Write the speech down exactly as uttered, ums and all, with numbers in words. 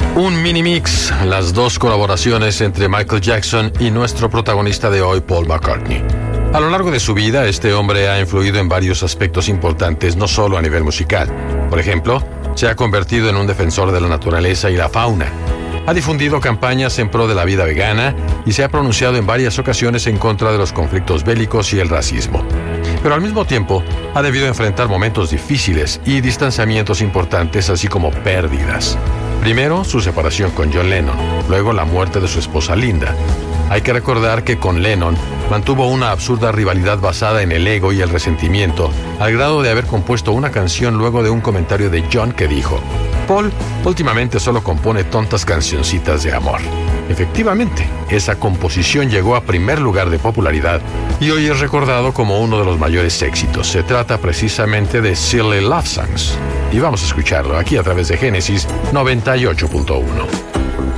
Un mini mix, las dos colaboraciones entre Michael Jackson y nuestro protagonista de hoy, Paul McCartney. A lo largo de su vida, este hombre ha influido en varios aspectos importantes, no solo a nivel musical. Por ejemplo, se ha convertido en un defensor de la naturaleza y la fauna. Ha difundido campañas en pro de la vida vegana y se ha pronunciado en varias ocasiones en contra de los conflictos bélicos y el racismo. Pero al mismo tiempo, ha debido enfrentar momentos difíciles y distanciamientos importantes, así como pérdidas. Primero, su separación con John Lennon, luego la muerte de su esposa Linda. Hay que recordar que con Lennon mantuvo una absurda rivalidad basada en el ego y el resentimiento, al grado de haber compuesto una canción luego de un comentario de John que dijo: Paul últimamente solo compone tontas cancioncitas de amor. Efectivamente, esa composición llegó a primer lugar de popularidad y hoy es recordado como uno de los mayores éxitos. Se trata precisamente de Silly Love Songs. Y vamos a escucharlo aquí a través de Génesis noventa y ocho punto uno.